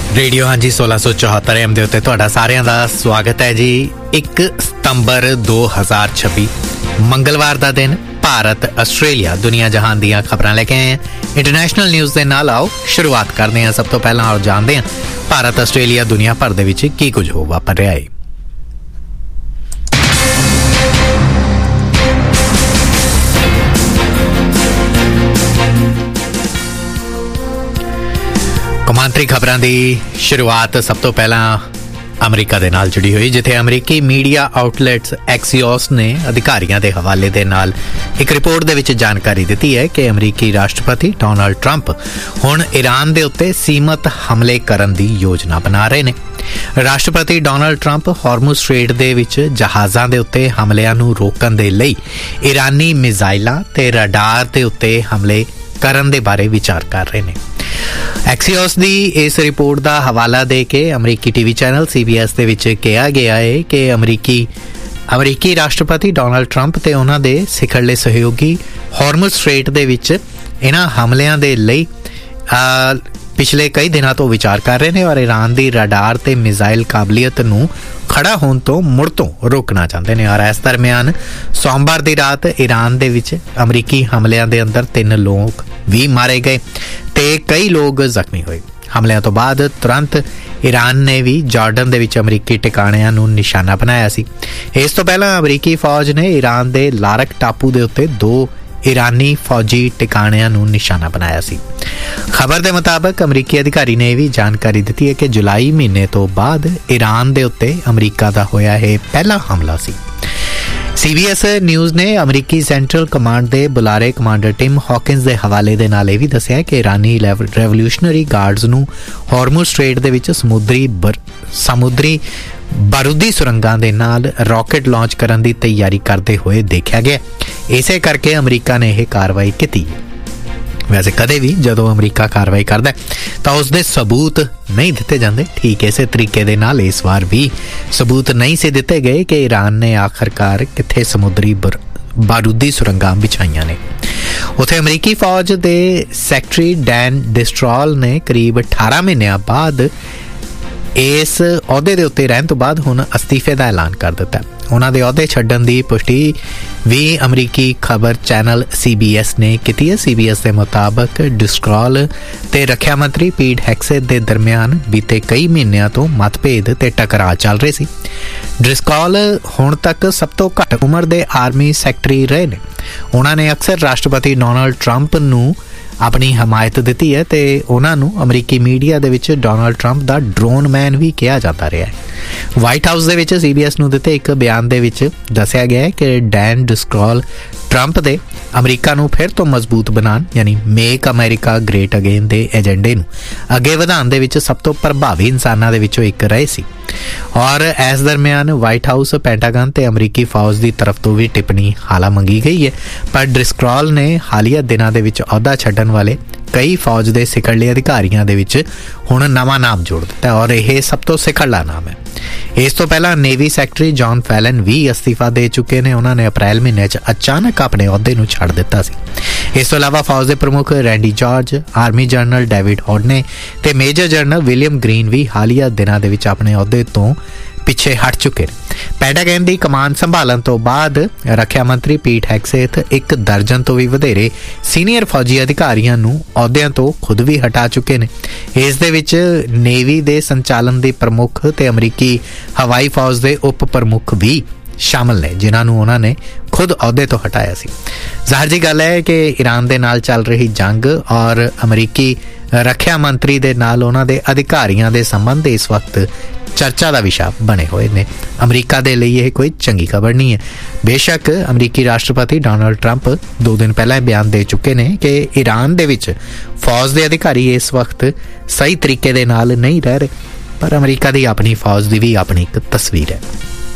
Radio हाँ जी 1674 AM ਦੇ ਉੱਤੇ ਤੁਹਾਡਾ ਸਾਰਿਆਂ ਦਾ ਸਵਾਗਤ ਹੈ ਜੀ। 1 ਸਤੰਬਰ 2026 ਮੰਗਲਵਾਰ ਦਾ ਦਿਨ ਭਾਰਤ ਆਸਟ੍ਰੇਲੀਆ ਦੁਨੀਆ ਜਹਾਨ ਦੀਆਂ ਖਬਰਾਂ ਲੈ ਕੇ ਆਏ ਹਾਂ। ਇੰਟਰਨੈਸ਼ਨਲ ਨਿਊਜ਼ ਦੇ ਨਾਲ ਆਓ ਸ਼ੁਰੂਆਤ ਕਰਦੇ ਹਾਂ। ਸਭ ਤੋਂ ਪਹਿਲਾਂ ਆਓ ਜਾਣਦੇ ਹਾਂ ਭਾਰਤ ਆਸਟ੍ਰੇਲੀਆ ਦੁਨੀਆ ਭਰ ਦੇ ਵਿੱਚ ਕੀ ਕੁਝ ਹੋ ਵਾਪਰ ਰਿਹਾ ਹੈ। ਕੌਮਾਂਤਰੀ ਖਬਰਾਂ ਦੀ ਸ਼ੁਰੂਆਤ ਸਭ ਤੋਂ ਪਹਿਲਾਂ ਅਮਰੀਕਾ ਦੇ ਨਾਲ ਜੁੜੀ ਹੋਈ, ਜਿੱਥੇ ਅਮਰੀਕੀ ਮੀਡੀਆ ਆਊਟਲੈਟਸ ਐਕਸੀਓਸ ਨੇ ਅਧਿਕਾਰੀਆਂ ਦੇ ਹਵਾਲੇ ਦੇ ਨਾਲ ਇੱਕ ਰਿਪੋਰਟ ਦੇ ਵਿੱਚ ਜਾਣਕਾਰੀ ਦਿੱਤੀ ਹੈ ਕਿ ਅਮਰੀਕੀ ਰਾਸ਼ਟਰਪਤੀ ਡੋਨਾਲਡ ਟਰੰਪ ਹੁਣ ਈਰਾਨ ਦੇ ਉੱਤੇ ਸੀਮਤ ਹਮਲੇ ਕਰਨ ਦੀ ਯੋਜਨਾ ਬਣਾ ਰਹੇ ਨੇ। ਰਾਸ਼ਟਰਪਤੀ ਡੋਨਾਲਡ ਟਰੰਪ ਹਾਰਮੁਜ਼ ਸਟ੍ਰੇਟ ਦੇ ਵਿੱਚ ਜਹਾਜ਼ਾਂ ਦੇ ਉੱਤੇ ਹਮਲਿਆਂ ਨੂੰ ਰੋਕਣ ਦੇ ਲਈ ਈਰਾਨੀ ਮਿਜ਼ਾਈਲਾਂ ਤੇ ਰਡਾਰ ਦੇ ਉੱਤੇ ਹਮਲੇ ਕਰਨ ਦੇ ਬਾਰੇ ਵਿਚਾਰ ਕਰ ਰਹੇ ਨੇ। ਐਕਸੀਓਸ ਦੀ ਇਸ ਰਿਪੋਰਟ ਦਾ ਹਵਾਲਾ ਦੇ ਕੇ ਅਮਰੀਕੀ ਟੀਵੀ ਚੈਨਲ CBS ਦੇ ਵਿੱਚ ਕਿਹਾ ਗਿਆ ਹੈ ਕਿ ਅਮਰੀਕੀ ਰਾਸ਼ਟਰਪਤੀ ਡੋਨਾਲਡ ਟਰੰਪ ਤੇ ਉਹਨਾਂ ਦੇ ਸਿਖਰਲੇ ਸਹਿਯੋਗੀ ਹਾਰਮੁਜ਼ ਸਟ੍ਰੇਟ ਦੇ ਵਿੱਚ ਇਹਨਾਂ ਹਮਲਿਆਂ ਦੇ ਲਈ ਪਿਛਲੇ ਕਈ ਦਿਨਾਂ ਤੋਂ ਵਿਚਾਰ ਕਰ ਰਹੇ ਨੇ ਔਰ ਈਰਾਨ ਦੀ ਰਡਾਰ ਤੇ ਮਿਜ਼ਾਈਲ ਕਾਬਲੀਅਤ ਨੂੰ ਖੜਾ ਹੋਣ ਤੋਂ ਮੁੜ ਤੋਂ ਰੋਕਣਾ ਚਾਹੁੰਦੇ ਨੇ। ਔਰ ਇਸ ਦਰਮਿਆਨ ਸੋਮਵਾਰ ਦੀ ਰਾਤ ਈਰਾਨ ਦੇ ਵਿੱਚ ਅਮਰੀਕੀ ਹਮਲਿਆਂ ਦੇ ਅੰਦਰ 3 ਲੋਕ ਵੀ ਮਾਰੇ ਗਏ ਤੇ ਕਈ ਲੋਕ ਜ਼ਖਮੀ ਹੋਏ। ਹਮਲਿਆਂ ਤੋਂ ਬਾਅਦ ਤੁਰੰਤ ਈਰਾਨ ਨੇ ਵੀ ਜਾਰਡਨ ਦੇ ਵਿੱਚ ਅਮਰੀਕੀ ਟਿਕਾਣਿਆਂ ਨੂੰ ਨਿਸ਼ਾਨਾ ਬਣਾਇਆ ਸੀ। ਇਸ ਤੋਂ ਪਹਿਲਾਂ ਅਮਰੀਕੀ ਫੌਜ ਨੇ ਈਰਾਨ ਦੇ ਲਾਰਕ ਟਾਪੂ ਦੇ ਉੱਤੇ 2 ਈਰਾਨੀ ਫੌਜੀ ਟਿਕਾਣਿਆਂ ਨੂੰ ਨਿਸ਼ਾਨਾ ਬਣਾਇਆ ਸੀ। ਖਬਰ ਦੇ ਮੁਤਾਬਕ ਅਮਰੀਕੀ ਅਧਿਕਾਰੀ ਨੇ ਇਹ ਵੀ ਜਾਣਕਾਰੀ ਦਿੱਤੀ ਹੈ ਕਿ ਜੁਲਾਈ ਮਹੀਨੇ ਤੋਂ ਬਾਅਦ ਈਰਾਨ ਦੇ ਉੱਤੇ ਅਮਰੀਕਾ ਦਾ ਹੋਇਆ ਇਹ ਪਹਿਲਾ ਹਮਲਾ ਸੀ। CBS ਨਿਊਜ਼ ਨੇ ਅਮਰੀਕੀ ਸੈਂਟਰਲ ਕਮਾਂਡ ਦੇ ਬੁਲਾਰੇ ਕਮਾਂਡਰ ਟਿਮ ਹੌਕਿੰਸ ਦੇ ਹਵਾਲੇ ਦੇ ਨਾਲ ਇਹ ਵੀ ਦੱਸਿਆ ਕਿ ਈਰਾਨੀ ਰੈਵੋਲੂਸ਼ਨਰੀ ਗਾਰਡਸ ਨੂੰ ਹਾਰਮੁਜ਼ ਸਟ੍ਰੇਟ ਦੇ ਵਿੱਚ ਸਮੁੰਦਰੀ ਬਾਰੂਦੀ ਸੁਰੰਗਾਂ ਦੇ ਨਾਲ ਰਾਕਟ ਲਾਂਚ ਕਰਨ ਦੀ ਤਿਆਰੀ ਕਰਦੇ ਹੋਏ ਦੇਖਿਆ ਗਿਆ। ਇਸੇ ਕਰਕੇ ਅਮਰੀਕਾ ਨੇ ਇਹ ਕਾਰਵਾਈ ਕੀਤੀ। ਵੈਸੇ ਕਦੇ ਵੀ ਜਦੋਂ ਅਮਰੀਕਾ ਕਾਰਵਾਈ ਕਰਦਾ ਤਾਂ ਉਸਦੇ ਸਬੂਤ ਨਹੀਂ ਦਿੱਤੇ ਜਾਂਦੇ। ਠੀਕ ਇਸੇ ਤਰੀਕੇ ਦੇ ਨਾਲ ਇਸ ਵਾਰ ਵੀ ਸਬੂਤ ਨਹੀਂ ਸੀ ਦਿੱਤੇ ਗਏ ਕਿ ਈਰਾਨ ਨੇ ਆਖਰਕਾਰ ਕਿੱਥੇ ਸਮੁੰਦਰੀ ਬਾਰੂਦੀ ਸੁਰੰਗਾਂ ਵਿਛਾਈਆਂ ਨੇ। ਉੱਥੇ ਅਮਰੀਕੀ ਫੌਜ ਦੇ ਸੈਕਟਰੀ ਡੈਨ ਡਿਸਟਰੋਲ ਨੇ ਕਰੀਬ 18 ਮਹੀਨਿਆਂ ਬਾਅਦ ਇਸ ਅਹੁਦੇ ਦੇ ਉੱਤੇ ਰਹਿਣ ਤੋਂ ਬਾਅਦ ਹੁਣ ਅਸਤੀਫੇ ਦਾ ਐਲਾਨ ਕਰ ਦਿੱਤਾ। ਉਹਨਾਂ ਦੇ ਅਹੁਦੇ ਛੱਡਣ ਦੀ ਪੁਸ਼ਟੀ ਵੀ ਅਮਰੀਕੀ ਖਬਰ ਚੈਨਲ CBS ਨੇ ਕੀਤੀ ਹੈ। CBS ਦੇ ਮੁਤਾਬਕ ਡਿਸਟਰੋਲ ਤੇ ਰੱਖਿਆ ਮੰਤਰੀ ਪੀਟ ਹੈਕਸੇਟ ਦੇ ਦਰਮਿਆਨ ਬੀਤੇ ਕਈ ਮਹੀਨਿਆਂ ਤੋਂ ਮਤਭੇਦ ਤੇ ਟਕਰਾਅ ਚੱਲ ਰਹੇ ਸੀ। ਡਿਸਟਰੋਲ ਹੁਣ ਤੱਕ ਸਭ ਤੋਂ ਘੱਟ ਉਮਰ ਦੇ ਆਰਮੀ ਸੈਕਟਰੀ ਰਹੇ ਨੇ। ਉਹਨਾਂ ਨੇ ਅਕਸਰ ਰਾਸ਼ਟਰਪਤੀ ਡੋਨਾਲਡ ਟਰੰਪ ਨੂੰ ਆਪਣੀ ਹਮਾਇਤ ਦਿੱਤੀ ਹੈ ਤੇ ਉਹਨਾਂ ਨੂੰ ਅਮਰੀਕੀ ਮੀਡੀਆ ਦੇ ਵਿੱਚ ਡੋਨਾਲਡ ਟਰੰਪ ਦਾ ਡਰੋਨ ਮੈਨ ਵੀ ਕਿਹਾ ਜਾਂਦਾ ਰਿਹਾ ਹੈ। ਵਾਈਟ ਹਾਊਸ ਦੇ ਵਿੱਚ CBS ਨੂੰ ਦਿੱਤੇ ਇੱਕ ਬਿਆਨ ਦੇ ਵਿੱਚ ਦੱਸਿਆ ਗਿਆ ਹੈ ਕਿ ਡੈਨ ਡਿਸਟਰੋਲ ਟਰੰਪ ਦੇ ਅਮਰੀਕਾ ਨੂੰ ਫਿਰ ਤੋਂ ਮਜ਼ਬੂਤ ਬਣਾਉਣ ਯਾਨੀ ਮੇਕ ਅਮਰੀਕਾ ਗ੍ਰੇਟ ਅਗੇਨ ਦੇ ਏਜੰਡੇ ਨੂੰ ਅੱਗੇ ਵਧਾਉਣ ਦੇ ਵਿੱਚ ਸਭ ਤੋਂ ਪ੍ਰਭਾਵੀ ਇਨਸਾਨਾਂ ਦੇ ਵਿੱਚੋਂ ਇੱਕ ਰਹੇ ਸੀ। ਔਰ ਇਸ ਦਰਮਿਆਨ ਵਾਈਟ ਹਾਊਸ, ਪੈਂਟਾਗਨ ਤੇ ਅਮਰੀਕੀ ਫੌਜ ਦੀ ਤਰਫ ਤੋਂ ਵੀ ਟਿੱਪਣੀ ਹਾਲਾ ਮੰਗੀ ਗਈ ਹੈ। ਪਰ ਡਿਸਟਰੋਲ ਨੇ ਹਾਲੀਆ ਦਿਨਾਂ ਦੇ ਵਿੱਚ ਅਹੁਦਾ ਛੱਡਣ ਵਾਲੇ ਕਈ ਫੌਜ ਦੇ ਸਿਖਰਲੇ ਅਧਿਕਾਰੀਆਂ ਦੇ ਵਿੱਚ ਹੁਣ ਨਵਾਂ ਨਾਮ ਜੋੜ ਦਿੱਤਾ ਔਰ ਇਹ ਸਭ ਤੋਂ ਸਿਖਰਲਾ ਨਾਮ ਹੈ। ਇਸ ਤੋਂ ਪਹਿਲਾਂ ਨੇਵੀ ਸੈਕਟਰੀ ਜੌਨ ਫੈਲਨ ਵੀ ਅਸਤੀਫਾ ਦੇ ਚੁੱਕੇ ਨੇ। ਉਹਨਾਂ ਨੇ ਅਪ੍ਰੈਲ ਮਹੀਨੇ 'ਚ ਅਚਾਨਕ ਆਪਣੇ ਅਹੁਦੇ ਨੂੰ ਛੱਡ ਦਿੱਤਾ ਸੀ। ਇਸ ਤੋਂ ਇਲਾਵਾ ਫੌਜ ਦੇ ਪ੍ਰਮੁੱਖ Randy George, army general David ਹੌਡਨੇ ਤੇ ਮੇਜਰ ਜਨਰਲ ਵਿਲੀਅਮ ਗ੍ਰੀਨ ਵੀ ਹਾਲੀਆ ਦਿਨਾਂ ਦੇ ਵਿੱਚ ਆਪਣੇ ਅਹੁਦੇ ਤੋਂ ਪਿੱਛੇ ਹਟ ਚੁੱਕੇ ਨੇ। ਪੈਂਟਾਗਨ ਦੀ ਕਮਾਨ ਸੰਭਾਲਣ ਤੋਂ ਬਾਅਦ ਰੱਖਿਆ ਮੰਤਰੀ ਪੀਟ ਹੈਕਸੇਟ 1 ਦਰਜਨ ਤੋਂ ਵੀ ਵਧੇਰੇ ਸੀਨੀਅਰ ਫੌਜੀ ਅਧਿਕਾਰੀਆਂ ਨੂੰ ਅਹੁਦਿਆਂ ਤੋਂ ਖੁਦ ਵੀ ਹਟਾ ਚੁੱਕੇ ਨੇ। ਇਸ ਦੇ ਵਿੱਚ ਨੇਵੀ ਦੇ ਸੰਚਾਲਨ ਦੇ ਪ੍ਰਮੁੱਖ ਤੇ ਅਮਰੀਕੀ ਹਵਾਈ ਫੌਜ ਦੇ ਉਪ ਪ੍ਰਮੁੱਖ ਵੀ ਸ਼ਾਮਲ ਨੇ, ਜਿਨ੍ਹਾਂ ਨੂੰ ਉਹਨਾਂ ਨੇ ਖੁਦ ਅਹੁਦੇ ਤੋਂ ਹਟਾਇਆ ਸੀ। ਜ਼ਾਹਿਰ ਜੀ ਗੱਲ ਹੈ ਕਿ ਈਰਾਨ ਦੇ ਨਾਲ ਚੱਲ ਰਹੀ ਜੰਗ ਔਰ ਅਮਰੀਕੀ ਰੱਖਿਆ ਮੰਤਰੀ ਦੇ ਨਾਲ ਉਹਨਾਂ ਦੇ ਅਧਿਕਾਰੀਆਂ ਦੇ ਸੰਬੰਧ ਇਸ ਵਕਤ ਚਰਚਾ ਦਾ ਵਿਸ਼ਾ ਬਣੇ ਹੋਏ ਨੇ। ਅਮਰੀਕਾ ਦੇ ਲਈ ਇਹ ਕੋਈ ਚੰਗੀ ਖਬਰ ਨਹੀਂ ਹੈ। ਬੇਸ਼ੱਕ ਅਮਰੀਕੀ ਰਾਸ਼ਟਰਪਤੀ ਡੋਨਾਲਡ ਟਰੰਪ 2 ਦਿਨ ਪਹਿਲਾਂ ਬਿਆਨ ਦੇ ਚੁੱਕੇ ਨੇ ਕਿ ਈਰਾਨ ਦੇ ਵਿੱਚ ਫੌਜ ਦੇ ਅਧਿਕਾਰੀ ਇਸ ਵਕਤ ਸਹੀ ਤਰੀਕੇ ਦੇ ਨਾਲ ਨਹੀਂ ਰਹਿ ਰਹੇ, ਪਰ ਅਮਰੀਕਾ ਦੀ ਆਪਣੀ ਫੌਜ ਦੀ ਵੀ ਆਪਣੀ ਇੱਕ ਤਸਵੀਰ ਹੈ।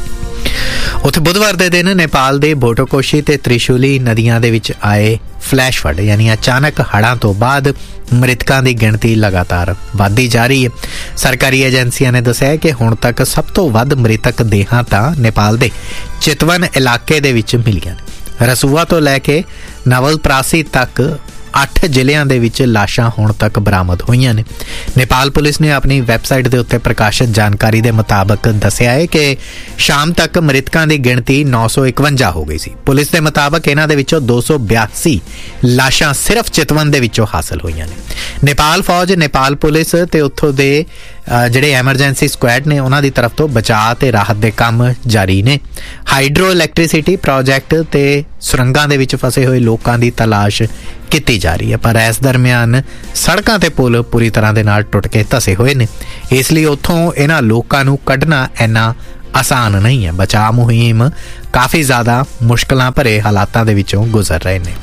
ਉੱਥੇ ਬੁੱਧਵਾਰ ਦੇ ਦਿਨ ਨੇਪਾਲ ਦੇ ਬੋਟੋਕੋਸ਼ੀ ਤੇ ਤ੍ਰਿਸ਼ੂਲੀ ਨਦੀਆਂ ਦੇ ਵਿੱਚ ਆਏ ਫਲੈਸ਼ ਫਲੱਡ ਯਾਨੀ ਅਚਾਨਕ ਹੜ੍ਹਾਂ ਤੋਂ ਬਾਅਦ ਮ੍ਰਿਤਕਾਂ ਦੀ ਗਿਣਤੀ ਲਗਾਤਾਰ ਵੱਧਦੀ ਜਾ ਰਹੀ ਹੈ। ਸਰਕਾਰੀ ਏਜੰਸੀਆਂ ਨੇ ਦੱਸਿਆ ਕਿ ਹੁਣ ਤੱਕ ਸਭ ਤੋਂ ਵੱਧ ਮ੍ਰਿਤਕ ਦੇਹਾਂ ਤਾਂ ਨੇਪਾਲ ਦੇ ਚਿਤਵਨ ਇਲਾਕੇ ਦੇ ਵਿੱਚ ਮਿਲੀਆਂ ਨੇ। ਰਸੂਆ ਤੋਂ ਲੈ ਕੇ ਨਵਲਪਰਾਸੀ ਤੱਕ 8 ਜ਼ਿਲ੍ਹਿਆਂ ਦੇ ਵਿੱਚ ਲਾਸ਼ਾਂ ਹੁਣ ਤੱਕ ਬਰਾਮਦ ਹੋਈਆਂ ਨੇ। ਨੇਪਾਲ ਪੁਲਿਸ ਨੇ ਆਪਣੀ ਵੈਬਸਾਈਟ ਦੇ ਉੱਤੇ ਪ੍ਰਕਾਸ਼ਿਤ ਜਾਣਕਾਰੀ ਦੇ ਮੁਤਾਬਕ ਦੱਸਿਆ ਹੈ ਕਿ ਸ਼ਾਮ ਤੱਕ ਮ੍ਰਿਤਕਾਂ ਦੀ ਗਿਣਤੀ 951 ਹੋ ਗਈ ਸੀ। ਪੁਲਿਸ ਦੇ ਮੁਤਾਬਕ ਇਹਨਾਂ ਦੇ ਵਿੱਚੋਂ 282 ਲਾਸ਼ਾਂ ਸਿਰਫ ਚਿਤਵਨ ਦੇ ਵਿੱਚੋਂ ਹਾਸਲ ਹੋਈਆਂ ਨੇ। ਨੇਪਾਲ ਫੌਜ, ਨੇਪਾਲ ਪੁਲਿਸ ਤੇ ਉੱਥੋਂ ਦੇ ਜਿਹੜੇ ਐਮਰਜੈਂਸੀ ਸਕੁਐਡ ਨੇ ਉਹਨਾਂ ਦੀ ਤਰਫ ਤੋਂ ਬਚਾਅ ਤੇ ਰਾਹਤ ਦੇ ਕੰਮ ਜਾਰੀ ਨੇ। ਹਾਈਡਰੋ ਇਲੈਕਟ੍ਰਿਸਿਟੀ ਪ੍ਰੋਜੈਕਟ ਤੇ ਸੁਰੰਗਾਂ ਦੇ ਵਿੱਚ ਫਸੇ ਹੋਏ ਲੋਕਾਂ ਦੀ ਤਲਾਸ਼ ਕੀਤੀ ਜਾ ਰਹੀ ਹੈ, ਪਰ ਇਸ ਦਰਮਿਆਨ ਸੜਕਾਂ ਤੇ ਪੁਲ ਪੂਰੀ ਤਰ੍ਹਾਂ ਦੇ ਨਾਲ ਟੁੱਟ ਕੇ ਧਸੇ ਹੋਏ ਨੇ। ਇਸ ਲਈ ਉੱਥੋਂ ਇਹਨਾਂ ਲੋਕਾਂ ਨੂੰ ਕੱਢਣਾ ਇੰਨਾ ਆਸਾਨ ਨਹੀਂ ਹੈ। ਬਚਾਅ ਮੁਹਿੰਮ ਕਾਫੀ ਜ਼ਿਆਦਾ ਮੁਸ਼ਕਲਾਂ ਭਰੇ ਹਾਲਾਤਾਂ ਦੇ ਵਿੱਚੋਂ ਗੁਜ਼ਰ ਰਹੇ ਨੇ।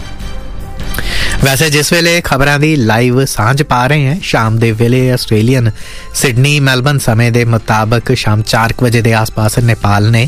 ਵੈਸੇ ਜਿਸ ਵੇਲੇ ਖਬਰਾਂ ਦੀ ਲਾਈਵ ਸਾਂਝ ਪਾ ਰਹੇ ਹਾਂ, ਸ਼ਾਮ ਦੇ ਵੇਲੇ ਆਸਟ੍ਰੇਲੀਅਨ ਸਿਡਨੀ ਮੈਲਬਨ ਸਮੇਂ ਦੇ ਮੁਤਾਬਕ ਸ਼ਾਮ 4 ਵਜੇ ਦੇ ਆਸ-ਪਾਸ ਨੇਪਾਲ ਨੇ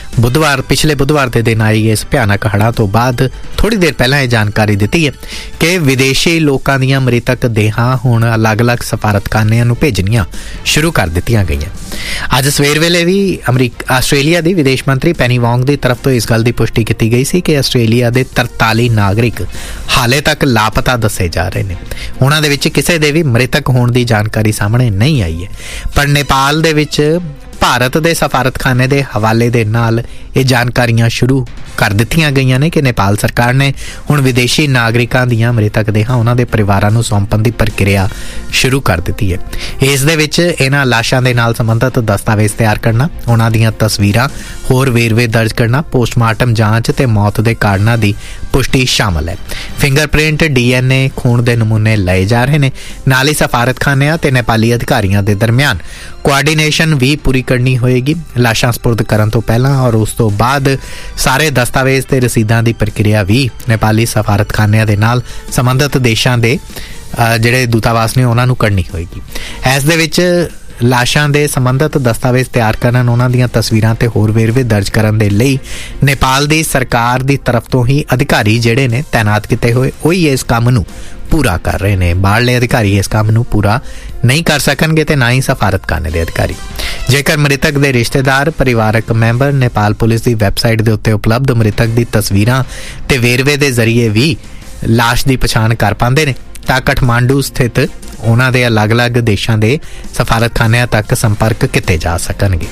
ਪਿਛਲੇ ਬੁੱਧਵਾਰ ਦੇ ਦਿਨ ਆਈ ਇਸ ਭਿਆਨਕ ਹੜ੍ਹਾਂ ਤੋਂ ਬਾਅਦ ਥੋੜੀ ਦੇਰ ਪਹਿਲਾਂ ਇਹ ਜਾਣਕਾਰੀ ਦਿੱਤੀ ਹੈ ਕਿ ਵਿਦੇਸ਼ੀ ਲੋਕਾਂ ਦੀਆਂ ਮ੍ਰਿਤਕ ਦੇਹਾਂ ਹੁਣ ਅਲੱਗ-ਅਲੱਗ ਸਫਾਰਤਖਾਨਿਆਂ ਨੂੰ ਭੇਜਣੀਆਂ ਸ਼ੁਰੂ ਕਰ ਦਿੱਤੀਆਂ ਗਈਆਂ। ਅੱਜ ਸਵੇਰ ਵੇਲੇ ਵੀ ਆਸਟ੍ਰੇਲੀਆ ਦੀ ਵਿਦੇਸ਼ ਮੰਤਰੀ ਪੈਨੀ ਵੋਂਗ ਦੀ ਤਰਫ ਤੋਂ ਇਸ ਗੱਲ ਦੀ ਪੁਸ਼ਟੀ ਕੀਤੀ ਗਈ ਸੀ ਕਿ ਆਸਟ੍ਰੇਲੀਆ ਦੇ 43 ਨਾਗਰਿਕ ਹਾਲੇ ਤੱਕ ਲਾਪਤਾ ਦੱਸੇ ਜਾ ਰਹੇ ਨੇ। ਉਹਨਾਂ ਦੇ ਵਿੱਚ ਕਿਸੇ ਦੇ ਵੀ ਮ੍ਰਿਤਕ ਹੋਣ ਦੀ ਜਾਣਕਾਰੀ ਸਾਹਮਣੇ ਨਹੀਂ ਆਈ ਹੈ, ਪਰ ਨੇਪਾਲ ਦੇ ਵਿੱਚ ਭਾਰਤ ਦੇ ਸਫਾਰਤਖਾਨੇ ਦੇ ਹਵਾਲੇ ਦੇ ਨਾਲ ਇਹ ਜਾਣਕਾਰੀਆਂ ਸ਼ੁਰੂ ਕਰ ਦਿੱਤੀਆਂ ਗਈਆਂ ਨੇ ਕਿ ਨੇਪਾਲ ਸਰਕਾਰ ਨੇ ਹੁਣ ਵਿਦੇਸ਼ੀ ਨਾਗਰਿਕਾਂ ਦੀਆਂ ਮ੍ਰਿਤਕ ਦੇਹਾਂ ਉਹਨਾਂ ਦੇ ਪਰਿਵਾਰਾਂ ਨੂੰ ਸੌਂਪਣ ਦੀ ਪ੍ਰਕਿਰਿਆ ਸ਼ੁਰੂ ਕਰ ਦਿੱਤੀ ਹੈ। ਇਸ ਦੇ ਵਿੱਚ ਇਹਨਾਂ ਲਾਸ਼ਾਂ ਦੇ ਨਾਲ ਸੰਬੰਧਿਤ ਦਸਤਾਵੇਜ਼ ਤਿਆਰ ਕਰਨਾ, ਉਹਨਾਂ ਦੀਆਂ ਤਸਵੀਰਾਂ, ਹੋਰ ਵੇਰਵੇ ਦਰਜ ਕਰਨਾ, ਪੋਸਟਮਾਰਟਮ ਜਾਂਚ ਤੇ ਮੌਤ ਦੇ ਕਾਰਨਾਂ ਦੀ ਪੁਸ਼ਟੀ ਸ਼ਾਮਲ ਹੈ। ਫਿੰਗਰਪ੍ਰਿੰਟ, DNA, ਖੂਨ ਦੇ ਨਮੂਨੇ ਲਏ ਜਾ ਰਹੇ ਨੇ। ਨਾਲ ਹੀ ਸਫਾਰਤਖਾਨਿਆਂ ਤੇ ਨੇਪਾਲੀ ਅਧਿਕਾਰੀਆਂ ਦੇ ਦਰਮਿਆਨ ਕੋਆਰਡੀਨੇਸ਼ਨ ਵੀ ਪੂਰੀ ਕਰਨੀ ਹੋਏਗੀ। ਲਾਸ਼ਾਂ ਸਪੁਰਦ ਕਰਨ ਤੋਂ ਪਹਿਲਾਂ ਔਰ ਉਸ ਤੋਂ ਬਾਅਦ ਸਾਰੇ ਦਸਤਾਵੇਜ਼ ਤੇ ਰਸੀਦਾਂ ਦੀ ਪ੍ਰਕਿਰਿਆ ਵੀ ਨੇਪਾਲੀ ਸਫਾਰਤਖਾਨਿਆਂ ਦੇ ਨਾਲ ਸੰਬੰਧਿਤ ਦੇਸ਼ਾਂ ਦੇ ਜਿਹੜੇ ਦੂਤਾਵਾਸ ਨੇ ਉਹਨਾਂ ਨੂੰ ਕਰਨੀ ਹੋਏਗੀ। ਇਸ ਦੇ ਵਿੱਚ ਲਾਸ਼ਾਂ ਦੇ ਸੰਬੰਧਿਤ ਦਸਤਾਵੇਜ਼ ਤਿਆਰ ਕਰਨ, ਉਹਨਾਂ ਦੀਆਂ ਤਸਵੀਰਾਂ ਤੇ ਹੋਰ ਵੇਰਵੇ ਦਰਜ ਕਰਨ ਦੇ ਲਈ ਨੇਪਾਲ ਦੀ ਸਰਕਾਰ ਦੀ ਤਰਫ ਤੋਂ ਹੀ ਅਧਿਕਾਰੀ ਜਿਹੜੇ ਨੇ ਤਾਇਨਾਤ ਕੀਤੇ ਹੋਏ ਉਹੀ ਇਸ ਕੰਮ ਨੂੰ ਪੂਰਾ ਕਰ ਰਹੇ ਨੇ। ਬਾਹਰਲੇ ਅਧਿਕਾਰੀ ਇਸ ਕੰਮ ਨੂੰ ਪੂਰਾ ਨਹੀਂ ਕਰ ਸਕਣਗੇ ਤੇ ਨਾ ਹੀ ਸਫਾਰਤਖਾਨੇ ਦੇ ਅਧਿਕਾਰੀ। ਜੇਕਰ ਮ੍ਰਿਤਕ ਦੇ ਰਿਸ਼ਤੇਦਾਰ, ਪਰਿਵਾਰਕ ਮੈਂਬਰ ਨੇਪਾਲ ਪੁਲਿਸ ਦੀ ਵੈਬਸਾਈਟ ਦੇ ਉੱਤੇ ਉਪਲਬਧ ਮ੍ਰਿਤਕ ਦੀ ਤਸਵੀਰਾਂ ਤੇ ਵੇਰਵੇ ਦੇ ਜ਼ਰੀਏ ਵੀ ਲਾਸ਼ ਦੀ ਪਛਾਣ ਕਰ ਪਾਉਂਦੇ ਨੇ ਤਾਂ ਕਾਠਮਾਂਡੂ ਸਥਿਤ ਉਹਨਾਂ ਦੇ ਅਲੱਗ-ਅਲੱਗ ਦੇਸ਼ਾਂ ਦੇ ਸਫਾਰਤਖਾਨਿਆਂ ਤੱਕ ਸੰਪਰਕ ਕੀਤੇ ਜਾ ਸਕਣਗੇ।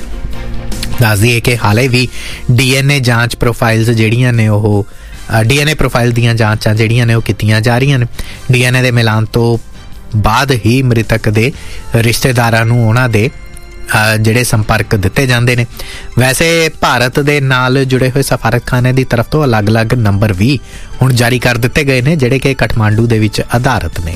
ਦੱਸ ਦਈਏ ਕਿ ਹਾਲੇ ਵੀ DNA ਜਾਂਚ ਪ੍ਰੋਫਾਈਲਸ ਜਿਹੜੀਆਂ ਨੇ ਉਹ DNA ਪ੍ਰੋਫਾਈਲ ਦੀਆਂ ਜਾਂਚਾਂ ਜਿਹੜੀਆਂ ਨੇ ਉਹ ਕੀਤੀਆਂ ਜਾ ਰਹੀਆਂ ਨੇ। DNA ਦੇ ਮਿਲਾਨ ਤੋਂ ਬਾਅਦ ਹੀ ਮ੍ਰਿਤਕ ਦੇ ਰਿਸ਼ਤੇਦਾਰਾਂ ਨੂੰ ਉਹਨਾਂ ਦੇ ਜਿਹੜੇ ਸੰਪਰਕ ਦਿੱਤੇ ਜਾਂਦੇ ਨੇ। ਵੈਸੇ ਭਾਰਤ ਦੇ ਨਾਲ ਜੁੜੇ ਹੋਏ ਸਫਾਰਤਖਾਨੇ ਦੀ ਤਰਫ ਤੋਂ ਅਲੱਗ-ਅਲੱਗ ਨੰਬਰ ਵੀ ਹੁਣ ਜਾਰੀ ਕਰ ਦਿੱਤੇ ਗਏ ਨੇ ਜਿਹੜੇ ਕਿ ਕਾਠਮਾਂਡੂ ਦੇ ਵਿੱਚ ਆਧਾਰਿਤ ਨੇ।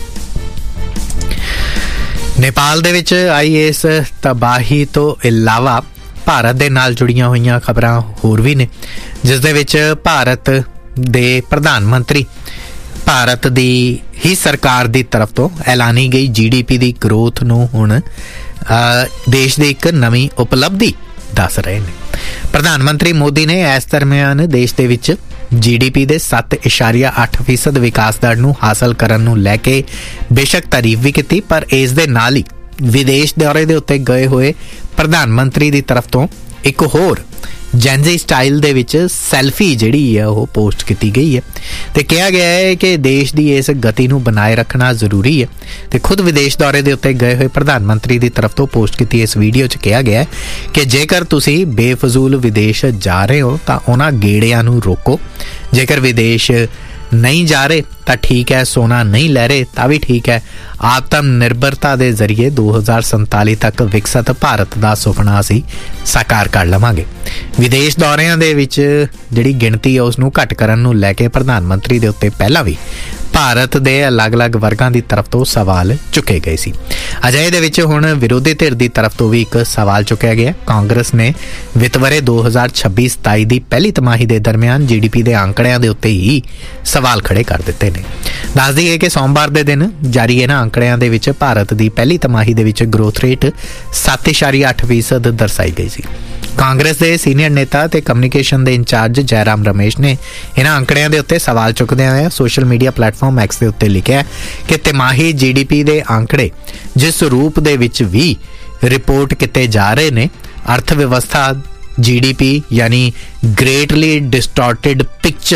ਨੇਪਾਲ ਦੇ ਵਿੱਚ ਆਈ ਇਸ ਤਬਾਹੀ ਤੋਂ ਇਲਾਵਾ ਭਾਰਤ ਦੇ ਨਾਲ ਜੁੜੀਆਂ ਹੋਈਆਂ ਖਬਰਾਂ ਹੋਰ ਵੀ ਨੇ, ਜਿਸ ਦੇ ਵਿੱਚ ਭਾਰਤ ਦੇ ਪ੍ਰਧਾਨ ਮੰਤਰੀ ਭਾਰਤ ਦੀ ਹੀ ਸਰਕਾਰ ਦੀ ਤਰਫ ਤੋਂ ਐਲਾਨੀ ਗਈ GDP ਦੀ ਗਰੋਥ ਨੂੰ ਹੁਣ ਦੇਸ਼ ਦੀ ਇੱਕ ਨਵੀਂ ਉਪਲਬਧੀ ਦੱਸ ਰਹੇ ਨੇ। ਪ੍ਰਧਾਨ ਮੰਤਰੀ ਮੋਦੀ ਨੇ ਇਸ ਦਰਮਿਆਨ ਦੇਸ਼ ਦੇ ਵਿੱਚ GDP ਦੇ 7.8% ਵਿਕਾਸ ਦਰ ਨੂੰ ਹਾਸਲ ਕਰਨ ਨੂੰ ਲੈ ਕੇ ਬੇਸ਼ੱਕ ਤਾਰੀਫ ਵੀ ਕੀਤੀ, ਪਰ ਇਸ ਦੇ ਨਾਲ ਹੀ ਵਿਦੇਸ਼ ਦੌਰੇ ਦੇ ਉੱਤੇ ਗਏ ਹੋਏ ਪ੍ਰਧਾਨ ਮੰਤਰੀ ਦੀ ਤਰਫ ਤੋਂ ਇੱਕ ਹੋਰ ਜੈਨਜ਼ੀ ਸਟਾਈਲ ਦੇ ਵਿੱਚ ਸੈਲਫੀ ਜਿਹੜੀ ਹੈ ਉਹ ਪੋਸਟ ਕੀਤੀ ਗਈ ਹੈ ਤੇ ਕਿਹਾ ਗਿਆ ਹੈ ਕਿ ਦੇਸ਼ ਦੀ ਇਸ ਗਤੀ ਨੂੰ ਬਣਾਏ ਰੱਖਣਾ ਜ਼ਰੂਰੀ ਹੈ। ਤੇ ਖੁਦ ਵਿਦੇਸ਼ ਦੌਰੇ ਦੇ ਉੱਤੇ ਗਏ ਹੋਏ ਪ੍ਰਧਾਨ ਮੰਤਰੀ ਦੀ ਤਰਫ ਤੋਂ ਪੋਸਟ ਕੀਤੀ ਇਸ ਵੀਡੀਓ 'ਚ ਕਿਹਾ ਗਿਆ ਹੈ ਕਿ ਜੇਕਰ ਤੁਸੀਂ ਬੇਫਜ਼ੂਲ ਵਿਦੇਸ਼ ਜਾ ਰਹੇ ਹੋ ਤਾਂ ਉਹਨਾਂ ਗੇੜਿਆਂ ਨੂੰ ਰੋਕੋ। ਜੇਕਰ ਵਿਦੇਸ਼ ਨਹੀਂ ਜਾ ਰਹੇ ਤਾਂ ਠੀਕ ਹੈ, ਸੋਨਾ ਨਹੀਂ ਲੈ ਰਹੇ ਤਾਂ ਵੀ ਠੀਕ ਹੈ। ਆਤਮ ਨਿਰਭਰਤਾ ਦੇ ਜ਼ਰੀਏ 2047 ਤੱਕ ਵਿਕਸਿਤ ਭਾਰਤ ਦਾ ਸੁਪਨਾ ਅਸੀਂ ਸਾਕਾਰ ਕਰ ਲਵਾਂਗੇ। ਵਿਦੇਸ਼ ਦੌਰਿਆਂ ਦੇ ਵਿੱਚ ਜਿਹੜੀ ਗਿਣਤੀ ਹੈ ਉਸ ਨੂੰ ਘੱਟ ਕਰਨ ਨੂੰ ਲੈ ਕੇ ਪ੍ਰਧਾਨ ਮੰਤਰੀ ਦੇ ਉੱਤੇ ਪਹਿਲਾਂ ਵੀ ਭਾਰਤ ਦੇ ਅਲੱਗ-ਅਲੱਗ ਵਰਗਾਂ ਦੀ ਤਰਫ ਤੋਂ ਸਵਾਲ ਚੁੱਕੇ ਗਏ ਸੀ। ਅਜਿਹੇ ਦੇ ਵਿੱਚ ਹੁਣ ਵਿਰੋਧੀ ਧਿਰ ਦੀ ਤਰਫ ਤੋਂ ਵੀ ਇੱਕ ਸਵਾਲ ਚੁੱਕਿਆ ਗਿਆ। ਕਾਂਗਰਸ ਨੇ ਵਿੱਤ ਵਰ੍ਹੇ 2026-27 ਦੀ ਪਹਿਲੀ ਤਿਮਾਹੀ ਦੇ ਦਰਮਿਆਨ GDP ਦੇ ਅੰਕੜਿਆਂ ਦੇ ਉੱਤੇ ਹੀ ਸਵਾਲ ਖੜੇ ਕਰ ਦਿੱਤੇ ਨੇ। ਦੱਸ ਦਈਏ ਕਿ ਸੋਮਵਾਰ ਦੇ ਦਿਨ ਜਾਰੀ ਇਹਨਾਂ ਅੰਕੜਿਆਂ ਦੇ ਵਿੱਚ ਭਾਰਤ ਦੀ ਪਹਿਲੀ ਤਿਮਾਹੀ ਦੇ ਵਿੱਚ ਗਰੋਥ ਰੇਟ 7.8% ਦਰਸਾਈ ਗਈ ਸੀ। ਕਾਂਗਰਸ ਦੇ ਸੀਨੀਅਰ ਨੇਤਾ ਤੇ ਕਮਿਊਨੀਕੇਸ਼ਨ ਦੇ ਇੰਚਾਰਜ ਜੈਰਾਮ ਰਮੇਸ਼ ਨੇ ਇਹਨਾਂ ਅੰਕੜਿਆਂ ਦੇ ਉੱਤੇ ਸਵਾਲ ਚੁੱਕਦਿਆਂ ਹੋਇਆ ਸੋਸ਼ਲ ਮੀਡੀਆ ਪਲੇਟਫਾਰਮ X ਦੇ ਉੱਤੇ ਲਿਖਿਆ ਕਿ ਤਿਮਾਹੀ GDP ਦੇ ਅੰਕੜੇ ਜਿਸ ਰੂਪ ਦੇ ਵਿੱਚ ਵੀ ਰਿਪੋਰਟ ਕੀਤੇ ਜਾ ਰਹੇ ਨੇ, ਅਰਥ ਵਿਵਸਥਾ GDP ਯਾਨੀ ਗ੍ਰੇਟਲੀ ਡਿਸਟੋਰਟਿਡ ਪਿਕਚਰ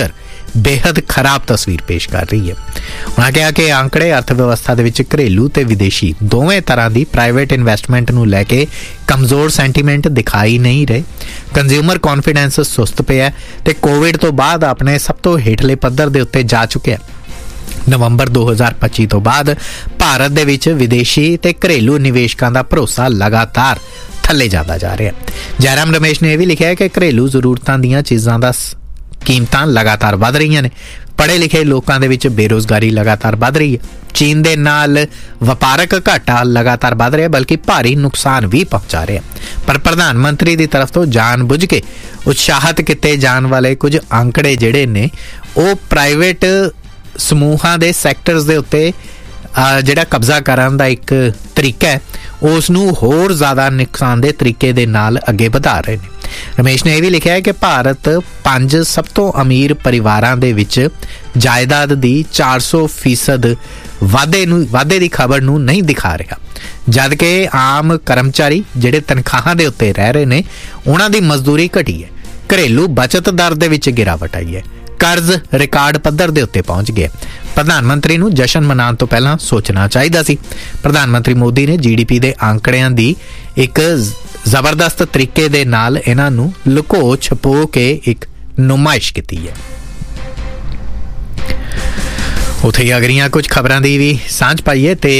बेहद खराब तस्वीर पेश कर रही है। उन्होंने कहा कि आंकड़े अर्थव्यवस्था दे विच घरेलू ते विदेशी दोवें तरह की प्राइवेट इन्वेस्टमेंट नूं लैके कमज़ोर सेंटीमेंट दिखाई नहीं रहे। कंज्यूमर कॉन्फिडेंस सुस्त पिया ते कोविड तो बाद अपने सब तो हेठले पद्धर दे उत्ते जा चुके हैं। नवंबर 2025 तो बाद भारत दे विच विदेशी ते घरेलू निवेशकां दा भरोसा लगातार थल्ले जाता जा रहा है। जयराम रमेश ने यह भी लिखा है कि घरेलू जरूरतां दीयां चीज़ां दा कीमतां लगातार वध रही ने। पढ़े लिखे लोगों के विच बेरोजगारी लगातार वध रही है। चीन दे नाल वपारक घाटा लगातार वध रहा है, बल्कि भारी नुकसान भी पहुंचा रहा है। पर प्रधानमंत्री की तरफ तो जानबुझ के उत्साहित किए जाने वाले कुछ आंकड़े जिहड़े ने वो प्राइवेट समूहां दे सैक्टर्स दे उत्ते जिहड़ा कब्जा करन दा एक तरीका है उसनूं होर ज़्यादा नुकसानदेह तरीके दे नाल अगे बढ़ा रहे हैं। रमेश ने यह भी लिखा है कि भारत 5 सब तो अमीर परिवारां दे विच जायदाद दी 400% वाधे की खबर नूं नहीं दिखा रहा, जबकि आम कर्मचारी जिहड़े तनखाहां दे उत्ते रह रहे ने उन्हां दी मजदूरी घटी है। घरेलू बचत दर दे विच गिरावट आई है। कर्ज रिकार्ड पद्धर दे उत्ते पहुंच गए। प्रधानमंत्री नूं जशन मनाउण तो पहलां सोचना चाहिदा सी। प्रधानमंत्री मोदी ने GDP दे आंकड़ियां दी एक जबरदस्त तरीके दे नाल इन्हां नूं लुको छपो के एक नुमाइश कीती है। उत्थे अगरियां कुछ खबरां दी भी सांझ पाईए ते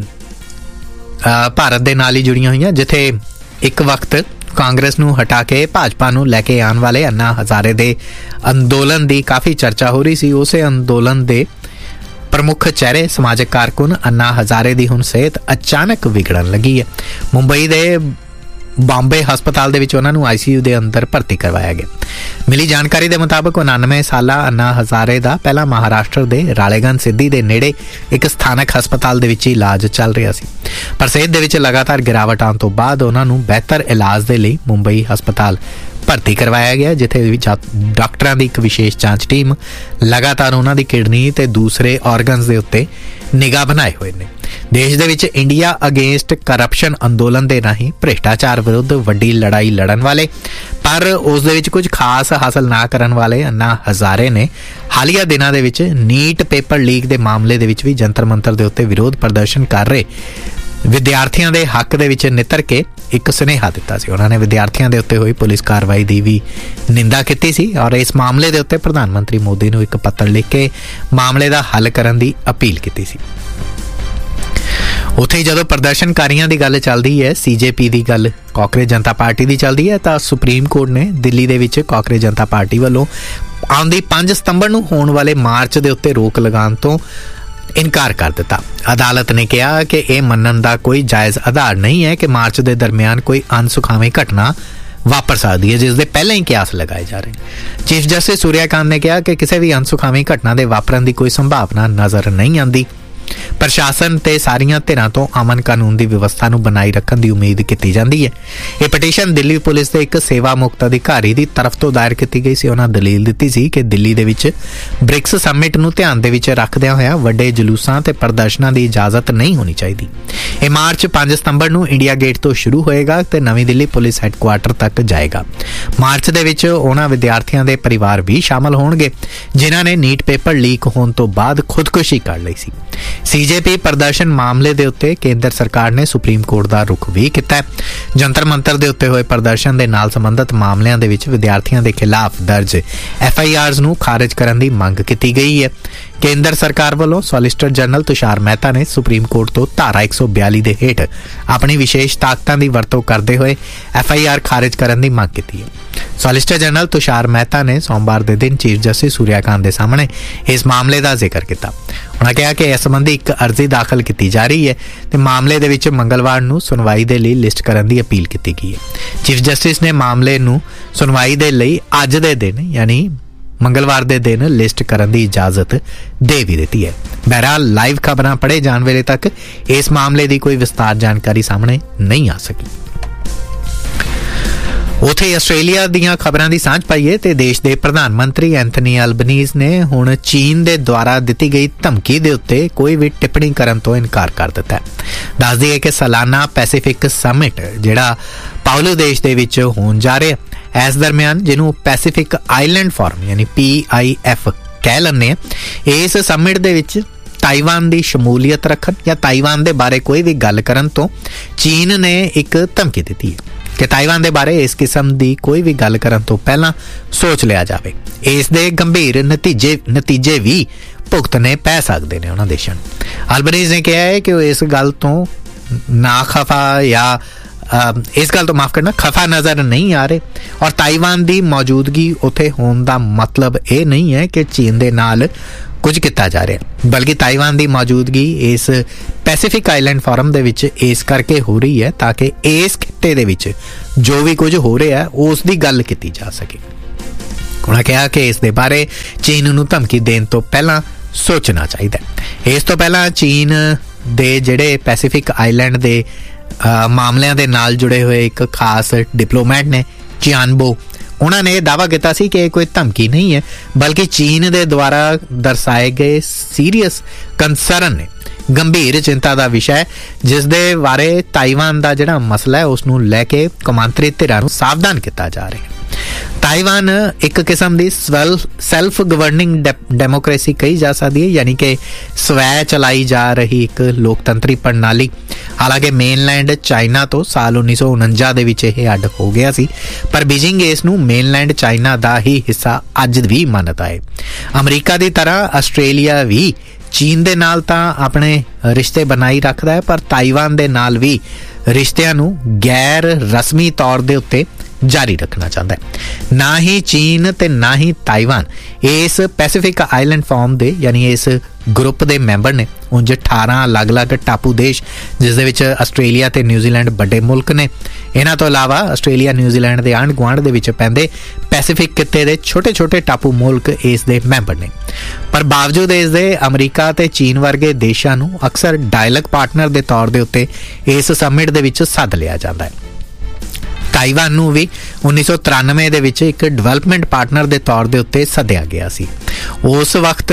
भारत दे नाल ही जुड़ियां होईयां, जिथे एक वक्त कांग्रेस नूं हटा के भाजपा नूं लैके आने वाले अन्ना हजारे दे अंदोलन की काफ़ी चर्चा हो रही सी। उस अंदोलन दे प्रमुख चेहरे समाजिक कारकुन अन्ना हजारे की हुण सेहत अचानक बिगड़न लगी है। मुंबई दे बॉम्बे हस्पताल दे विच उन्हां नूं ICU दे अंदर भर्ती करवाया गया। मिली जानकारी के मुताबिक 99 साला अन्ना हजारे का पहला महाराष्ट्र के रालेगन सिद्धि के नेड़े एक स्थानक हस्पताल के विच इलाज चल रहा सी, पर सेहत दे विच लगातार गिरावट आने तो बाद उन्हां नूं बेहतर इलाज के लिए मुंबई हस्पताल भर्ती करवाया गया, जिथे डॉक्टरां की एक विशेष जांच टीम लगातार उन्हां दी किडनी ते दूसरे ऑर्गनस के उत्ते निगाह बनाए हुए ने। देश दे विच इंडिया अगेंस्ट करप्शन अंदोलन के राही भ्रिष्टाचार विरुद्ध वड्डी लड़ाई लड़न वाले पर उस दे विच कुछ खास हासिल ना करन वाले अन्ना हजारे ने हालिया दिनों दे विच नीट पेपर लीक के मामले दे विच भी जंतर मंतर के उत्ते विरोध प्रदर्शन कर रहे विद्यार्थियों के हक दे विच नितर के एक सुनेहा दिता सी। उन्होंने विद्यार्थियों के उत्ते हुई पुलिस कार्रवाई की भी निंदा की सी और इस मामले के उत्ते प्रधानमंत्री मोदी नूं एक पत्र लिख के मामले का हल करने की अपील की सी। उत्थे जदों प्रदर्शनकारियों की गल चलती है, CJP की गल कांग्रेस जनता पार्टी की चलती है, तो सुप्रीम कोर्ट ने दिल्ली दे विच कांग्रेस जनता पार्टी वालों आउंदी 5 सितंबर नूं होण वाले मार्च के उत्ते रोक लगाने तो इनकार कर दिता। अदालत ने कहा कि यह मनन का कोई जायज़ आधार नहीं है कि मार्च के दरमियान कोई अनसुखावी घटना वापर सकती है जिसके पहले ही कयास लगाए जा रहे हैं। चीफ जस्टिस सूर्यकांत ने कहा कि किसी भी अनसुखावी घटना के वापरन की कोई संभावना नज़र नहीं आती। प्रशासन ते सारियां धिरां तो अमन कानून की व्यवस्था नूं बनाई रखने की उम्मीद की जाती है। यह पटीशन दिल्ली पुलिस के एक सेवा मुक्त अधिकारी की तरफ तो दायर की गई सी। उन्होंने दलील दी सी कि दिल्ली दे विच ब्रिक्स समिट नूं ध्यान दे विच रखदिआं होइआं वड्डे जलूसां ते प्रदर्शनां की इजाजत नहीं होनी चाहिए। यह मार्च 5 सितंबर नूं इंडिया गेट तो शुरू होएगा ते नवीं दिल्ली पुलिस हैडकुआर्टर तक जाएगा। मार्च दे विच उन्हां विद्यार्थियों के परिवार भी शामिल होणगे जिन्हां ने नीट पेपर लीक होने तो बाद खुदकुशी कर लई सी। CJP प्रदर्शन मामले के उत्ते केंद्र सरकार ने सुप्रीम कोर्ट का रुख भी किया है। जंतर मंतर के उत्ते हुए प्रदर्शन के नाल संबंधित मामलों के विच विद्यार्थियों के खिलाफ दर्ज FIRs नूं खारिज करने की मंग की गई है। केंद्र सरकार वालों सॉलिसिटर जनरल तुषार मेहता ने सुप्रीम कोर्ट तो धारा 142 के हेठ अपनी विशेष ताकतां की वरतों करते हुए FIR खारिज करने की मंग की है। सॉलिसिटर जनरल तुषार मेहता ने सोमवार के दिन चीफ जस्टिस सूर्यकांत के सामने इस मामले का जिक्र किया। उन्होंने कहा कि इस संबंधी एक अर्जी दाखिल की जा रही है तो मामले के विच मंगलवार नूं सुनवाई के लिए लिस्ट करने की अपील की गई है। चीफ जस्टिस ने मामले नूं सुनवाई के लिए अज के दिन यानी मंगलवार के दिन लिस्ट करने की इजाजत दे भी दी है। बहरहाल लाइव खबरां पढ़े जाने वेले तक इस मामले की कोई विस्तार जानकारी सामने नहीं आ सकी। उत्थे आस्ट्रेलिया दीयां खबरां दी सांझ पाईए ते देश के प्रधानमंत्री एंथनी अल्बनीज ने हुण चीन के द्वारा दी गई धमकी के उत्ते कोई भी टिप्पणी करने तो इनकार कर दिता है। दस दईए कि सालाना पैसीफिक समिट जिहड़ा पाउलो देश दे विच होण जा रहा है, इस दरम्यान जिन्हों पैसीफिक आइलैंड फोरम यानी PIF कह लैंदे आ। इस समिट दे विच ताइवान की शमूलीयत रखन या ताइवान के बारे कोई भी गल करन तो चीन ने एक धमकी दी है कि ताइवान के बारे इस किस्म की कोई भी गल करन तो पहला सोच लिया जाए। इस दे गंभीर नतीजे भी भुगतने पै सकते हैं उन्होंने देशों। अल्बनीज़ ने कहा है कि इस गल तो ना खफा या इस गल तो माफ़ करना खफा नज़र नहीं आ रहे और ताइवान की मौजूदगी उत्थे होने का मतलब ये नहीं है कि चीन के नाल कुछ किया जा रहा, बल्कि ताइवान की मौजूदगी इस पैसिफिक आइलैंड फोरम दे विच इस करके हो रही है ताकि इस खिते दे विच जो भी कुछ हो रहा है उसकी गल की जा सके। उन्होंने कहा कि इस दे बारे चीन नूं धमकी देने तो पहला सोचना चाहिए। इस तो पहला चीन दे जिहड़े पैसिफिक आइलैंड दे मामलों के नाल जुड़े हुए एक खास डिप्लोमैट ने चियानबो, उन्होंने दावा किया सी कि कोई धमकी नहीं है बल्कि चीन के द्वारा दर्शाए गए सीरीयस कंसर्न ने गंभीर चिंता का विषय जिस दे बारे ताइवान का जिहड़ा मसला है उसनूं लैके कौमांतरी धिरां नूं सावधान किया जा रहा है। ताइवान एक किस्म की सैल्फ गवर्निंग डेमोक्रेसी कही जा सकती है, यानी कि स्वै चलाई जा रही एक लोकतंत्री प्रणाली। हालांकि मेनलैंड चाइना तो साल 1949 दे विच यह अड हो गया सी, पर बीजिंग इस नूं मेनलैंड चाइना का ही हिस्सा अज भी मानता है। अमरीका की तरह आस्ट्रेलिया भी चीन दे नाल तां अपने रिश्ते बनाई रखता है, पर ताइवान दे नाल भी रिश्तियां नूं गैर रस्मी तौर दे उत्ते जारी रखना चाहता है। ना ही चीन ते ना ही ताइवान इस पैसिफिक आइलैंड फोरम दे यानी इस ग्रुप दे मैंबर ने। उंज 18 अलग अलग टापू देश जिस दे विच आस्ट्रेलिया ते न्यूजीलैंड बड़े मुल्क ने। इन्हां तो इलावा आस्ट्रेलिया न्यूजीलैंड दे आंढ गुआंढ दे विच पैंदे पैसिफिक खिते दे छोटे छोटे टापू मुल्क इस दे मैंबर ने। पर बावजूद इस दे अमरीका ते चीन वर्गे देशां नूं अक्सर डायलॉग पार्टनर दे तौर दे उत्ते इस समिट दे विच सद लिया जाता है। ताइवान नूं भी 1993 दे विच एक डिवेलपमेंट पार्टनर दे तौर दे उत्ते सद्या गया सी। उस वक्त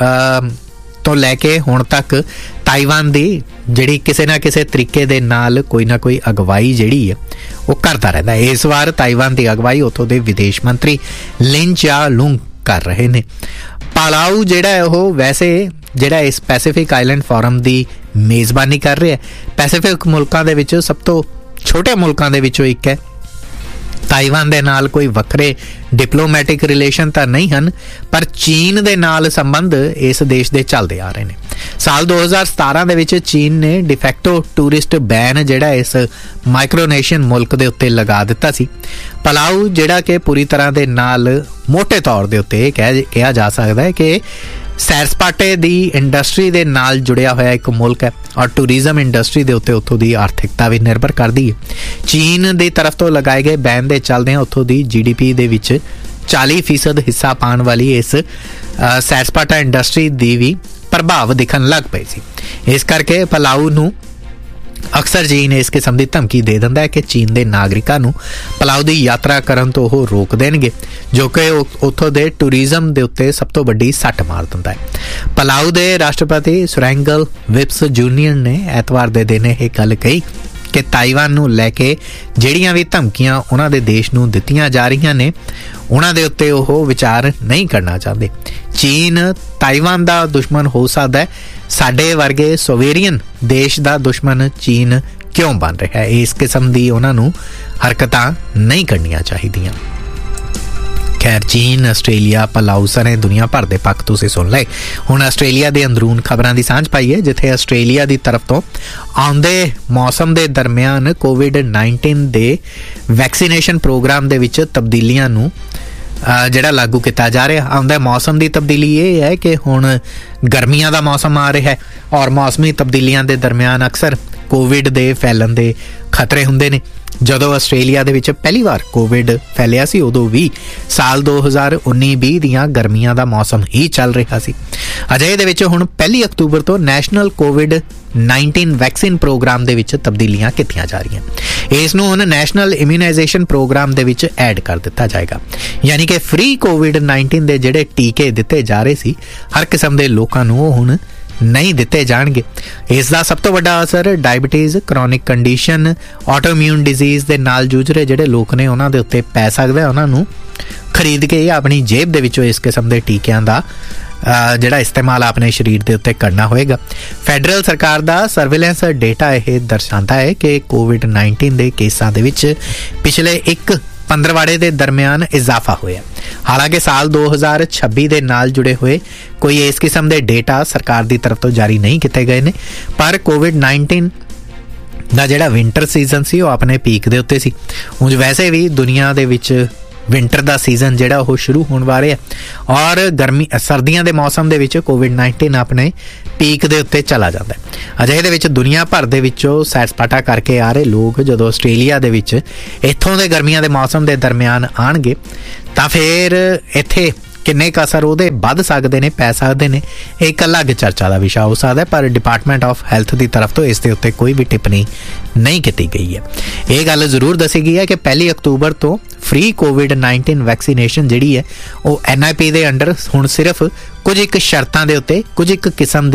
तो लैके हुण तक ताइवान दी जिहड़ी किसी ना किसी तरीके दे नाल कोई ना कोई अगवाई जिहड़ी है वो करता रहता है। इस बार ताइवान की अगवाई उत्थों दे विदेश मंत्री लिन चिया-लुंग कर रहे ने। पालाऊ जिहड़ा है वो वैसे जिहड़ा इस पैसिफिक आइलैंड फोरम की मेज़बानी कर रहा है। पैसिफिक मुल्कां दे विच सब तो छोटे मुल्कां दे विचों एक है। ताइवान दे नाल कोई वखरे डिप्लोमैटिक रिलेशन तो नहीं हैं, पर चीन दे नाल संबंध इस देश दे चलते आ रहे हैं। साल 2017 दे विच चीन ने डिफैक्टो टूरिस्ट बैन जिहड़ा इस माइक्रोनेशियन मुल्क दे उत्ते लगा दिता सी। पलाऊ जिहड़ा कि पूरी तरह दे नाल मोटे तौर दे उत्ते कहा जा सकता है कि सैर सपाटे दी इंडस्ट्री दे नाल जुड़िया होया एक मुल्क है और टूरिज्म इंडस्ट्री दे उत्ते उत्थों दी आर्थिकता भी निर्भर करती है। चीन दी तरफ तो लगाए गए बैन दे चलदे उत्थों दी GDP दे विच 40% हिस्सा पाने वाली इस सैर सपाटा इंडस्ट्री दी भी प्रभाव दिखन लग पे सी। इस करके पलाऊ नूं अक्सर चीन इस किस्म की धमकी दे दिंदा है कि चीन के नागरिकों नूं पलाऊ की यात्रा करन तो वो रोक देणगे, जो कि उत्थों दे टूरिज्म दे उत्ते सब तो वड्डी सट्ट मार दिंदा है। पलाऊ के राष्ट्रपति सुरैंगल विप्स जूनियर ने एतवार दे दिन यह गल कही कि ताइवान नूं लैके जिहड़ियां भी धमकियां उन्हां दे देश नूं दित्तियां जा रहीआं ने उन्हां दे उत्ते ओह विचार नहीं करना चाहते। चीन ताइवान का दुश्मन हो सकता है, साडे वर्गे सोवेरियन देश का दुश्मन चीन क्यों बन रहा है? इस किस्म की उन्हां नूं हरकतां नहीं करनियां चाहीदियां। खैर चीन आस्ट्रेलिया पलाऊ सने दुनिया भर के पक्ष तुसीं सुन लए। हुण आस्ट्रेलिया के अंदरून खबरां की सांझ पाई है जिथे आस्ट्रेलिया की तरफ तो आउंदे मौसम के दरमियान कोविड-19 के वैक्सीनेशन प्रोग्राम के विच तब्दीलियां नूं जिहड़ा लागू किया जा रहा। आउंदे मौसम की तब्दीली ये है कि हुण गर्मियां का मौसम आ रहा है और मौसमी तब्दीलियां के दरमियान अक्सर कोविड के फैलन के खतरे हुंदे ने। जदों आस्ट्रेलिया दे विच पहली बार कोविड फैलिया सी उदों भी साल 2019-20 दियां गर्मियां दा मौसम ही चल रहा सी। अजे दे विच हुण 1 अक्तूबर तो नैशनल कोविड-19 वैक्सीन प्रोग्राम दे विच तब्दीलियां कीतियां जा रहीआं। इस नूं हुण नैशनल इम्यूनाइजेशन प्रोग्राम दे विच ऐड कर दिता जाएगा, यानी कि फ्री कोविड-19 दे जिहड़े टीके दिते जा रहे सी हर किस्म दे लोकां नूं हुण नहीं दिते जाणगे। इसका सब तो वड्डा असर diabetes, chronic condition, autoimmune disease के नाल जूझ रहे जिहड़े लोग ने उन्हां दे उत्ते पै सकदा है। उन्हां नूं ਖਰੀਦ ਕੇ ਆਪਣੀ ਜੇਬ ਦੇ ਵਿੱਚੋਂ ਇਸ ਕਿਸਮ ਦੇ ਟੀਕਿਆਂ ਦਾ ਜਿਹੜਾ ਇਸਤੇਮਾਲ ਆਪਣੇ ਸਰੀਰ ਦੇ ਉੱਤੇ ਕਰਨਾ ਹੋਏਗਾ। ਫੈਡਰਲ ਸਰਕਾਰ ਦਾ ਸਰਵੇਲੈਂਸ ਡੇਟਾ ਇਹ ਦਰਸਾਉਂਦਾ ਹੈ ਕਿ ਕੋਵਿਡ-19 ਦੇ ਕੇਸਾਂ ਦੇ ਵਿੱਚ ਪਿਛਲੇ ਇੱਕ ਪੰਦਰਵਾੜੇ ਦੇ ਦਰਮਿਆਨ ਇਜ਼ਾਫਾ ਹੋਇਆ। ਹਾਲਾਂਕਿ ਸਾਲ 2026 ਦੇ ਨਾਲ ਜੁੜੇ ਹੋਏ ਕੋਈ ਇਸ ਕਿਸਮ ਦੇ ਡੇਟਾ ਸਰਕਾਰ ਦੀ ਤਰਫ ਤੋਂ ਜਾਰੀ ਨਹੀਂ ਕੀਤੇ ਗਏ ਨੇ, ਪਰ ਕੋਵਿਡ-19 ਦਾ ਜਿਹੜਾ ਵਿੰਟਰ ਸੀਜ਼ਨ ਸੀ ਉਹ ਆਪਣੇ ਪੀਕ ਦੇ ਉੱਤੇ ਸੀ। ਉਂਝ ਵੈਸੇ ਵੀ ਦੁਨੀਆ ਦੇ ਵਿੱਚ ਵਿੰਟਰ ਦਾ ਸੀਜ਼ਨ ਜਿਹੜਾ ਉਹ ਸ਼ੁਰੂ ਹੋਣ ਵਾਲਾ ਹੈ ਔਰ ਸਰਦੀਆਂ ਦੇ ਮੌਸਮ ਦੇ ਵਿੱਚ ਕੋਵਿਡ-19 ਆਪਣੇ ਪੀਕ ਦੇ ਉੱਤੇ ਚਲਾ ਜਾਂਦਾ ਹੈ। ਅਜਿਹੇ ਦੇ ਵਿੱਚ ਦੁਨੀਆ ਭਰ ਦੇ ਵਿੱਚੋਂ ਸੈਰ ਸਪਾਟਾ ਕਰਕੇ ਆ ਰਹੇ ਲੋਕ ਜਦੋਂ ਆਸਟ੍ਰੇਲੀਆ ਦੇ ਵਿੱਚ ਇੱਥੋਂ ਦੇ ਗਰਮੀਆਂ ਦੇ ਮੌਸਮ ਦੇ ਦਰਮਿਆਨ ਆਉਣਗੇ ਤਾਂ ਫਿਰ ਇੱਥੇ ਕਿੰਨੇ ਕੁ ਅਸਰ ਉਹਦੇ ਵੱਧ ਸਕਦੇ ਨੇ, ਪੈ ਸਕਦੇ ਨੇ, ਇਹ ਇੱਕ ਅਲੱਗ ਚਰਚਾ ਦਾ ਵਿਸ਼ਾ ਹੋ ਸਕਦਾ। ਪਰ ਡਿਪਾਰਟਮੈਂਟ ਆਫ ਹੈਲਥ ਦੀ ਤਰਫ ਤੋਂ ਇਸ ਦੇ ਉੱਤੇ ਕੋਈ ਵੀ ਟਿੱਪਣੀ ਨਹੀਂ ਕੀਤੀ ਗਈ ਹੈ। ਇਹ ਗੱਲ ਜ਼ਰੂਰ ਦੱਸੀ ਗਈ ਹੈ ਕਿ 1 ਅਕਤੂਬਰ ਤੋਂ ਫ੍ਰੀ ਕੋਵਿਡ-19 ਵੈਕਸੀਨੇਸ਼ਨ ਜਿਹੜੀ ਹੈ ਉਹ NIP ਦੇ ਅੰਡਰ ਹੁਣ ਸਿਰਫ ਕੁਝ ਇੱਕ ਸ਼ਰਤਾਂ ਦੇ ਉੱਤੇ ਕੁਝ ਇੱਕ ਕਿਸਮ